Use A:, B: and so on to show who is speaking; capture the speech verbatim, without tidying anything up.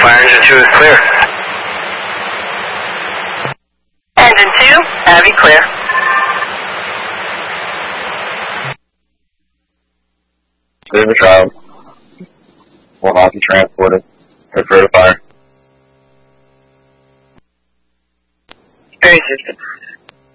A: Fire engine two is clear.
B: Engine two, Abby clear.
C: Clear the child. Will not be transported. Prepare to fire.
B: Very system.